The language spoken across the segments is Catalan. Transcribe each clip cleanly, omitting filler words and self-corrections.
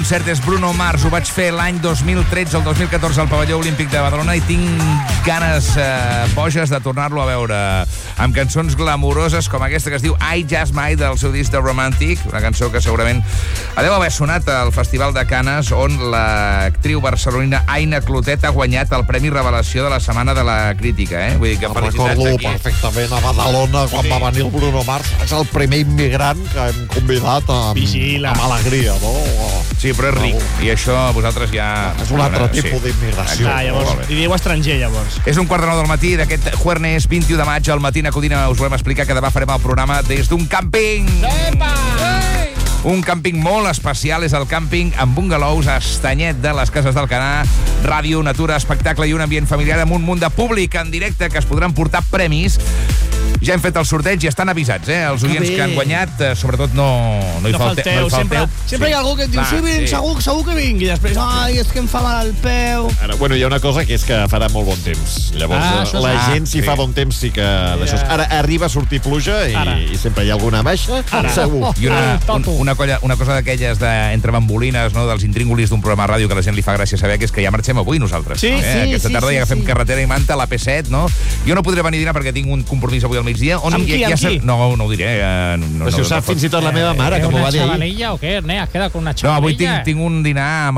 concert és Bruno Mars. Ho vaig fer l'any 2013 o el 2014 al Pavelló Olímpic de Badalona i tinc ganes boges de tornar-lo a veure amb cançons glamuroses com aquesta que es diu I Just Might del seu disc de Romantic, una cançó que segurament deu haver sonat al Festival de Canes, on l'actriu barcelonina Aina Clotet ha guanyat el Premi Revelació de la Setmana de la Crítica. Vull dir que felicitats recordo aquí. perfectament a Badalona quan va venir el Bruno Mars. És el primer immigrant que hem convidat amb alegria, no? Sí, però és ric, i això vosaltres ja... És un altre tipus d'immigració. Llavors, i dieu estranger, llavors. És un 8:45 del matí d'aquest jueves 21 de maig. Al Matí Codina us volem explicar que demà farem el programa des d'un càmping. Epa! Un càmping molt especial, és el càmping amb bungalows a Estanyet de les Cases d'Alcanar. Ràdio, natura, espectacle i un ambient familiar amb un munt de públic en directe que es podran portar premis. Ja hem fet el sorteig i estan avisats, Els oients que han guanyat, sobretot no hi falteu. Sempre hi ha algú que et diu, sí, vinc, segur que vinc. I després, és que em fa mal el peu. Ara, bueno, hi ha una cosa que és que farà molt bon temps. Llavors, la gent, si fa bon temps, sí que... Ara arriba a sortir pluja i sempre hi ha alguna baixa, segur. I una cosa d'aquelles entre bambolines, no, dels intríngulis d'un programa de ràdio que a la gent li fa gràcia saber, que és que ja marxem avui nosaltres. Aquesta tarda ja agafem carretera i manta, la P7, no? Jo no podré venir a dinar perquè tinc un compromís avui al migdia. Amb qui? No ho diré. Però si ho sap fins i tot la meva mare, que m'ho va dir ahir. ¿Una chavalilla o qué, Ernest? ¿Has quedado con una No, chavalilla? avui tinc un dinar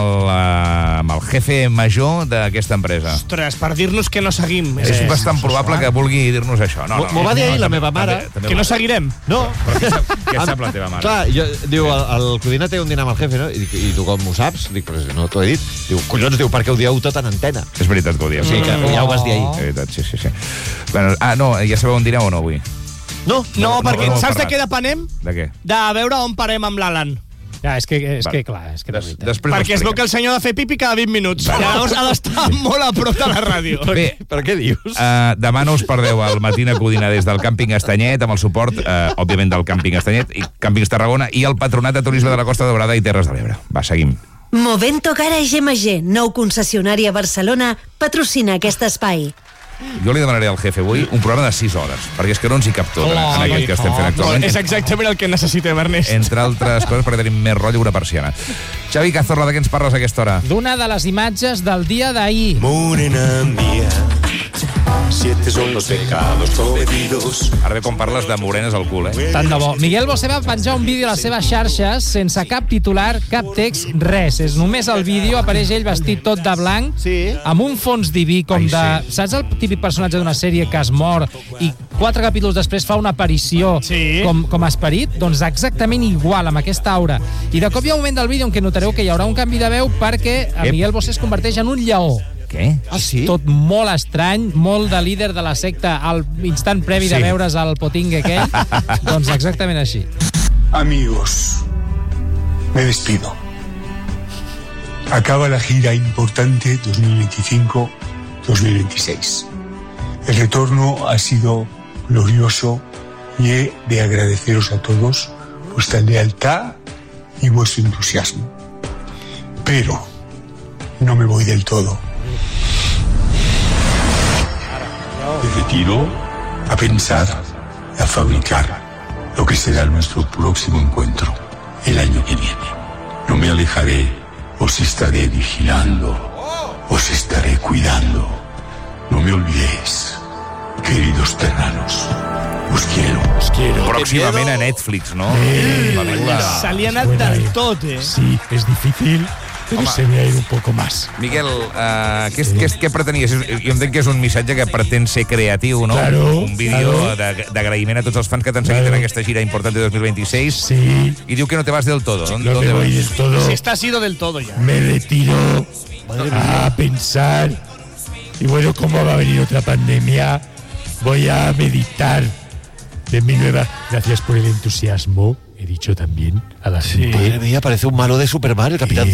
amb el jefe major d'aquesta empresa. Ostres, per dir-nos que no seguim. És bastant probable que vulgui dir-nos això. M'ho va dir ahir la meva mare. Que no seguirem. No. Què sap la teva mare? Clar, diu, el Codina té un dinar amb el jefe, no? I tu com ho saps? Dic, però no t'ho he dit. Diu, collons, per què ho dieu tot en antena? És veritat que ho dieu. Sí, que ja ho vas dir ahir. És veritat, sí. Bueno, no, ja sabeu on direu o no avui? No, perquè saps de què depenem? De què? De veure on parem amb l'Alan. Ja, és que clar, és que de veritat. Perquè es veu que el senyor ha de fer pipi cada 20 minuts. Llavors ha d'estar molt a prop de la ràdio. Bé, però què dius? Demà no us perdeu el Matí Codina des del càmping Estanyet, amb el suport, òbviament, del càmping Estanyet i Càmpings Tarragona i el Patronat de Turisme de la Costa Daurada i Terres de l'Ebre. Va, seguim. Movento Garage MG, nou concessionari a Barcelona, patrocina aquest espai. Jo li demanaré al jefe avui un programa de 6 hores, perquè és que no ens hi cap tot en aquest que estem fent actualment. És exactament el que necessitem, Ernest. Entre altres coses, perquè tenim més rotllo que una persiana. Xavi Cazorla, de què ens parles a aquesta hora? D'una de les imatges del dia d'ahir. Morena mía, 7 son los pecados cometidos. Ara bé, quan parles de morenes al cul, Tant de bo. Miguel Bosé va penjar un vídeo a les seves xarxes sense cap titular, cap text, res. És només el vídeo, apareix ell vestit tot de blanc, amb un fons diví com de... Saps el típic personatge d'una sèrie que es mor i 4 capítols després fa una aparició com a esperit? Doncs exactament igual, amb aquesta aura. I de cop hi ha un moment del vídeo en què notareu que hi haurà un canvi de veu perquè el Miguel Bosé es converteix en un lleó. Què? Sí? Tot molt estrany, molt de líder de la secta al instant previ de veure's al potingue aquell. Doncs exactament així. Amigos, me despido. Acaba la gira importante 2025-2026. El retorno ha sido glorioso y he de agradeceros a todos vuestra lealtad y vuestro entusiasmo. Pero no me voy del todo. Me retiro a pensar, a fabricar lo que será nuestro próximo encuentro el año que viene. No me alejaré, os estaré vigilando, os estaré cuidando. No me olvidéis, queridos terranos. Os quiero. Pròximament a Netflix, no? Se li ha anat del tot, Sí, es difícil, pero se ve a ir un poco más. Miguel, què pretenies? Jo entenc que és un missatge que pretén ser creatiu, no? Claro, un vídeo d'agraïment a tots els fans que t'han seguit en aquesta gira important de 2026. Sí. Y diu que no te vas del todo. No me voy del todo. Si estás ido del todo ya. Me retiro a pensar. Y bueno, como va a venir otra pandemia, voy a meditar de mi nueva... Gracias por el entusiasmo, he dicho también a la gente. Madre mía, parece un malo de Superman, el Capitán